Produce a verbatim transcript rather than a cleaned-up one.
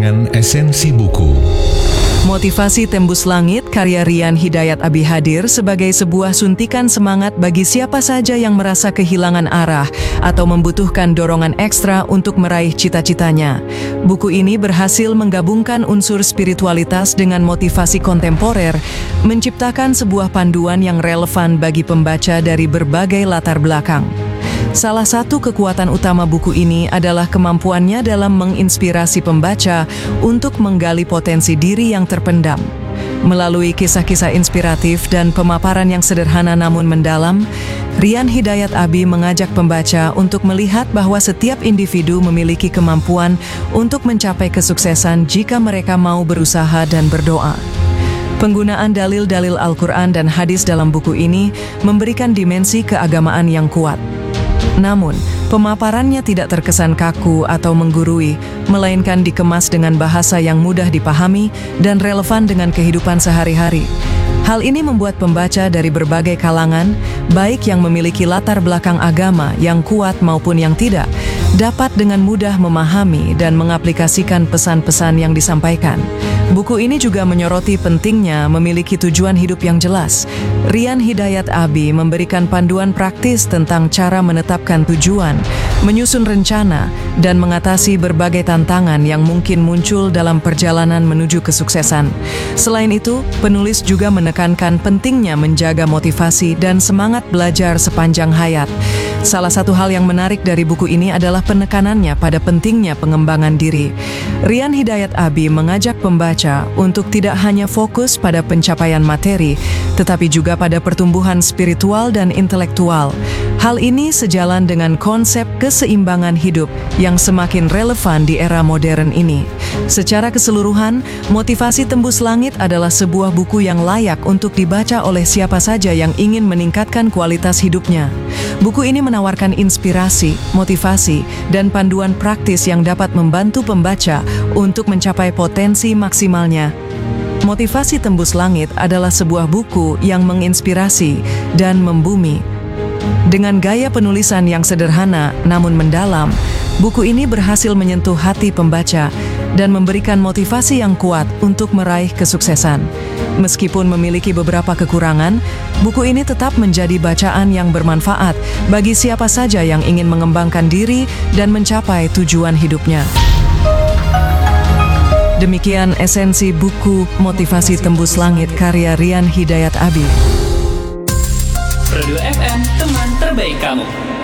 dengan esensi buku. Motivasi Tembus Langit karya Rian Hidayat Abi hadir sebagai sebuah suntikan semangat bagi siapa saja yang merasa kehilangan arah atau membutuhkan dorongan ekstra untuk meraih cita-citanya. Buku ini berhasil menggabungkan unsur spiritualitas dengan motivasi kontemporer, menciptakan sebuah panduan yang relevan bagi pembaca dari berbagai latar belakang. Salah satu kekuatan utama buku ini adalah kemampuannya dalam menginspirasi pembaca untuk menggali potensi diri yang terpendam. Melalui kisah-kisah inspiratif dan pemaparan yang sederhana namun mendalam, Rian Hidayat Abi mengajak pembaca untuk melihat bahwa setiap individu memiliki kemampuan untuk mencapai kesuksesan jika mereka mau berusaha dan berdoa. Penggunaan dalil-dalil Al-Quran dan hadis dalam buku ini memberikan dimensi keagamaan yang kuat. Namun, pemaparannya tidak terkesan kaku atau menggurui, melainkan dikemas dengan bahasa yang mudah dipahami dan relevan dengan kehidupan sehari-hari. Hal ini membuat pembaca dari berbagai kalangan, baik yang memiliki latar belakang agama yang kuat maupun yang tidak, dapat dengan mudah memahami dan mengaplikasikan pesan-pesan yang disampaikan. Buku ini juga menyoroti pentingnya memiliki tujuan hidup yang jelas. Rian Hidayat Abi memberikan panduan praktis tentang cara menetapkan tujuan, menyusun rencana, dan mengatasi berbagai tantangan yang mungkin muncul dalam perjalanan menuju kesuksesan. Selain itu, penulis juga menekankan pentingnya menjaga motivasi dan semangat belajar sepanjang hayat. Salah satu hal yang menarik dari buku ini adalah penekanannya pada pentingnya pengembangan diri. Rian Hidayat Abi mengajak pembaca untuk tidak hanya fokus pada pencapaian materi, tetapi juga pada pertumbuhan spiritual dan intelektual. Hal ini sejalan dengan konsep keseimbangan hidup yang semakin relevan di era modern ini. Secara keseluruhan, Motivasi Tembus Langit adalah sebuah buku yang layak untuk dibaca oleh siapa saja yang ingin meningkatkan kualitas hidupnya. Buku ini menawarkan inspirasi, motivasi, dan panduan praktis yang dapat membantu pembaca untuk mencapai potensi maksimalnya. Motivasi Tembus Langit adalah sebuah buku yang menginspirasi dan membumi. Dengan gaya penulisan yang sederhana namun mendalam, buku ini berhasil menyentuh hati pembaca dan memberikan motivasi yang kuat untuk meraih kesuksesan. Meskipun memiliki beberapa kekurangan, buku ini tetap menjadi bacaan yang bermanfaat bagi siapa saja yang ingin mengembangkan diri dan mencapai tujuan hidupnya. Demikian esensi buku Motivasi Tembus Langit karya Rian Hidayat Abi. Produk F M, teman terbaik kamu.